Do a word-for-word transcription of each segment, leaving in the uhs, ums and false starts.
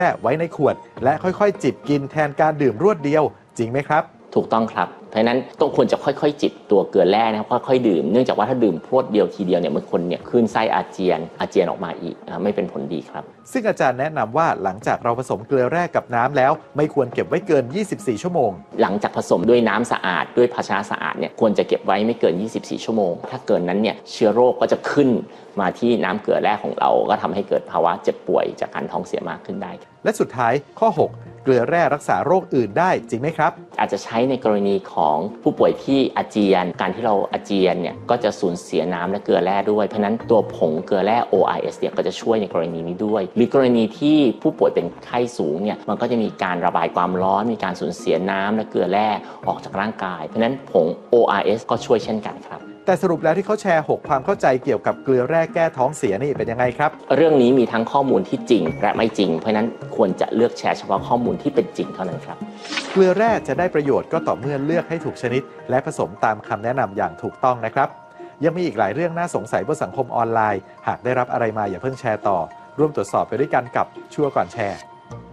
ไว้ในขวดและค่อยๆจิบกินแทนการดื่มรวดเดียวจริงไหมครับถูกต้องครับเพราะนั้นต้องควรจะค่อยๆจิบตัวเกลือแร่นะครับค่อยๆดื่มเนื่องจากว่าถ้าดื่มพรวดเดียวทีเดียวเนี่ยบางคนเนี่ยคลื่นไส้อาเจียนอาเจียนออกมาอีกไม่เป็นผลดีครับซึ่งอาจารย์แนะนำว่าหลังจากเราผสมเกลือแร่กับน้ำแล้วไม่ควรเก็บไว้เกินยี่สิบสี่ชั่วโมงหลังจากผสมด้วยน้ำสะอาดด้วยภาชนะสะอาดเนี่ยควรจะเก็บไว้ไม่เกินยี่สิบสี่ชั่วโมงถ้าเกินนั้นเนี่ยเชื้อโรคก็จะขึ้นมาที่น้ำเกลือแร่ของเราก็ทำให้เกิดภาวะเจ็บป่วยจากการท้องเสียมากขึ้นได้และสุดท้ายข้อหกเกลือแร่รักษาโรคอื่นได้จริงไหมครับอาจจะใช้ในกรณีของผู้ป่วยที่อาเจียนการที่เราอาเจียนเนี่ยก็จะสูญเสียน้ำและเกลือแร่ด้วยเพราะนั้นตัวผงเกลือแร่ โอ อาร์ เอส เนี่ยก็จะช่วยในกรณีนี้ด้วยหรือกรณีที่ผู้ป่วยเป็นไข้สูงเนี่ยมันก็จะมีการระบายความร้อนมีการสูญเสียน้ำและเกลือแร่ออกจากร่างกายเพราะนั้นผง โอ อาร์ เอส ก็ช่วยเช่นกันครับแต่สรุปแล้วที่เขาแชร์หกความเข้าใจเกี่ยวกับเกลือแร่แก้ท้องเสียนี่เป็นยังไงครับเรื่องนี้มีทั้งข้อมูลที่จริงและไม่จริงเพราะนั้นควรจะเลือกแชร์เฉพาะข้อมูลที่เป็นจริงเท่านั้นครับเกลือแร่จะได้ประโยชน์ก็ต่อเมื่อเลือกให้ถูกชนิดและผสมตามคำแนะนำอย่างถูกต้องนะครับยังมีอีกหลายเรื่องน่าสงสัยบนสังคมออนไลน์หากได้รับอะไรมาอย่าเพิ่งแชร์ต่อร่วมตรวจสอบไปด้วยกันกับชัวร์ก่อนแชร์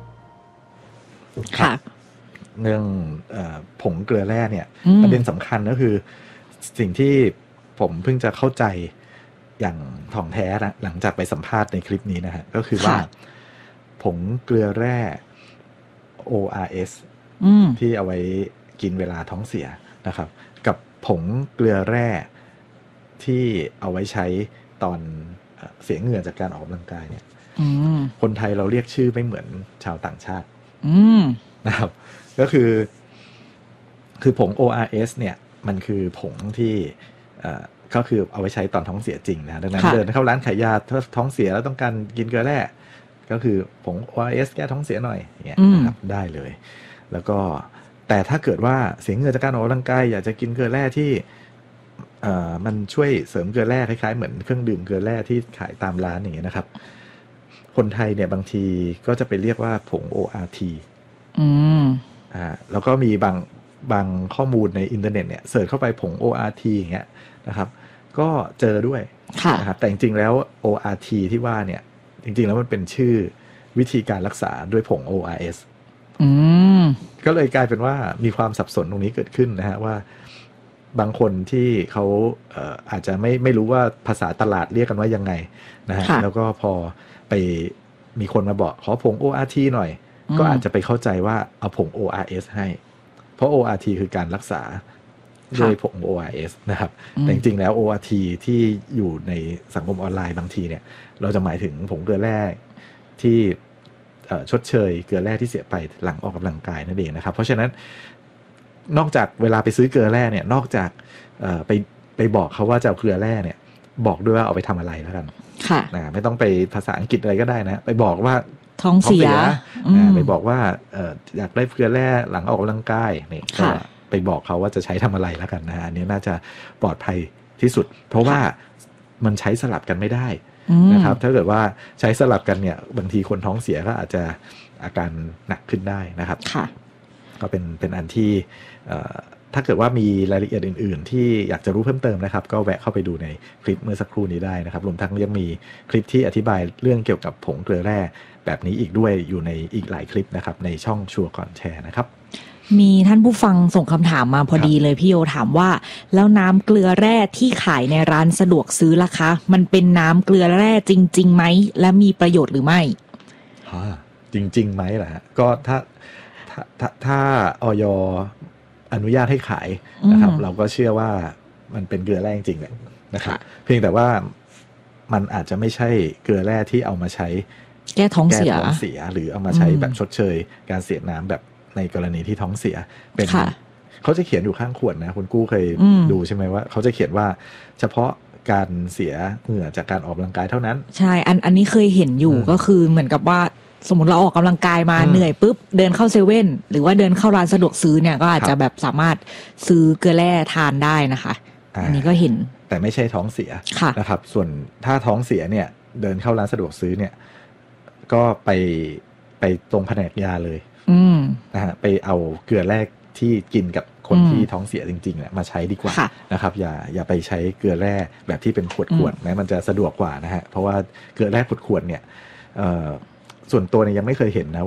ค่ะเรื่องผงเกลือแร่เนี่ยประเด็นสำคัญก็คือสิ่งที่ผมเพิ่งจะเข้าใจอย่างถ่องแท้นะหลังจากไปสัมภาษณ์ในคลิปนี้นะฮะก็คือว่าผงเกลือแร่ โอ อาร์ เอส ที่เอาไว้กินเวลาท้องเสียนะครับกับผงเกลือแร่ที่เอาไว้ใช้ตอนเสียเหงื่อจากการออกกำลังกายเนี่ยคนไทยเราเรียกชื่อไม่เหมือนชาวต่างชาตินะครับก็คือคือผง โอ อาร์ เอส เนี่ยมันคือผงที่ก็คือเอาไว้ใช้ตอนท้องเสียจริงนะดังนั้นเดินเข้าร้านขายยาถ้าท้องเสียแล้วต้องการกินเกลือแร่ก็คือผง โอ อาร์ เอส แก้ท้องเสียหน่อยอย่างเงี้ยนะครับได้เลยแล้วก็แต่ถ้าเกิดว่าเสียเหงื่อจากการออกกำลังกายอยากจะกินเกลือแร่ที่มันช่วยเสริมเกลือแร่คล้ายๆเหมือนเครื่องดื่มเกลือแร่ที่ขายตามร้านอย่างเงี้ยนะครับคนไทยเนี่ยบางทีก็จะไปเรียกว่าผง โอ อาร์ ทีอืมอ่าแล้วก็มีบางบางข้อมูลในอินเทอร์เน็ตเนี่ยเสิร์ชเข้าไปผง โอ อาร์ ที อย่างเงี้ยนะครับก็เจอด้วยนะครับแต่จริงๆแล้ว โอ อาร์ ที ที่ว่าเนี่ยจริงๆแล้วมันเป็นชื่อวิธีการรักษาด้วยผง โอ อาร์ เอสอืมก็เลยกลายเป็นว่ามีความสับสนตรงนี้เกิดขึ้นนะฮะว่าบางคนที่เขาเอ่ออาจจะไม่ไม่รู้ว่าภาษาตลาดเรียกกันว่ายังไงนะฮะแล้วก็พอไปมีคนมาบอกขอผง โอ อาร์ ที หน่อยก็อาจจะไปเข้าใจว่าเอาผง โอ อาร์ เอส ให้เพราะ โอ อาร์ ที คือการรักษาด้วยผง โอ อาร์ เอส นะครับแต่จริงๆแล้ว โอ อาร์ ที ที่อยู่ในสังคมออนไลน์บางทีเนี่ยเราจะหมายถึงผงเกลือแร่ที่ชดเชยเกลือแร่ที่เสียไปหลังออกกำลังกายนั่นเองนะครับเพราะฉะนั้นนอกจากเวลาไปซื้อเกลือแร่เนี่ยนอกจากไปไปบอกเขาว่าจะเอาเกลือแร่เนี่ยบอกด้วยว่าเอาไปทำอะไรแล้วกันค่ะนะไม่ต้องไปภาษาอังกฤษอะไรก็ได้นะไปบอกว่าท้องเสียไปบอกว่าอยากได้เกลือแร่หลังออกกำลังกายนี่ก็ไปบอกเขาว่าจะใช้ทำอะไรแล้วกันนะฮะอันนี้น่าจะปลอดภัยที่สุดเพราะว่ามันใช้สลับกันไม่ได้นะครับถ้าเกิดว่าใช้สลับกันเนี่ยบางทีคนท้องเสียก็อาจจะอาการหนักขึ้นได้นะครับก็เป็นเป็นอันที่ถ้าเกิดว่ามีรายละเอียดอื่นๆที่อยากจะรู้เพิ่มเติมนะครับก็แวะเข้าไปดูในคลิปเมื่อสักครู่นี้ได้นะครับรวมทั้งยังมีคลิปที่อธิบายเรื่องเกี่ยวกับผงเกลือแร่แบบนี้อีกด้วยอยู่ในอีกหลายคลิปนะครับในช่องชัวร์ก่อนแชร์นะครับมีท่านผู้ฟังส่งคำถามมาพอดีเลยพี่โยถามว่าแล้วน้ำเกลือแร่ที่ขายในร้านสะดวกซื้อล่ะคะมันเป็นน้ำเกลือแร่จริงๆไหมและมีประโยชน์หรือไม่จริงๆไหมล่ะฮะก็ถ้าถ้าถ้าถ้าอย.อนุญาตให้ขายนะครับเราก็เชื่อว่ามันเป็นเกลือแร่จริงๆแหละนะครับเพียงแต่ว่ามันอาจจะไม่ใช่เกลือแร่ที่เอามาใช้แก้ท้องเสียเสียหรือเอามาใช้แบบชดเชยการเสียน้ำแบบในกรณีที่ท้องเสียเป็นเขาจะเขียนอยู่ข้างขวดนะคุณกู้เคยดูใช่ไหมว่าเขาจะเขียนว่าเฉพาะการเสียเหงื่อจากการออกกำลังกายเท่านั้นใช่อันอันนี้เคยเห็นอยู่ก็คือเหมือนกับว่าสมมติเราออกกำลังกายมาเหนื่อยปุ๊บเดินเข้าเซเว่นหรือว่าเดินเข้าร้านสะดวกซื้อเนี่ยก็อาจจะแบบสามารถซื้อเกลือแร่ทานได้นะคะอันนี้ก็เห็นแต่ไม่ใช่ท้องเสียนะครับส่วนถ้าท้องเสียเนี่ยเดินเข้าร้านสะดวกซื้อเนี่ยก็ไปไปตรงแผนกยาเลยนะฮะไปเอาเกลือแร่ที่กินกับคนที่ท้องเสียจริงๆเนี่ยมาใช้ดีกว่านะครับอย่าอย่าไปใช้เกลือแร่แบบที่เป็นขวดๆแม้มันจะสะดวกกว่านะฮะเพราะว่าเกลือแร่ขวดๆเนี่ยส่วนตัวเนี่ยยังไม่เคยเห็นนะ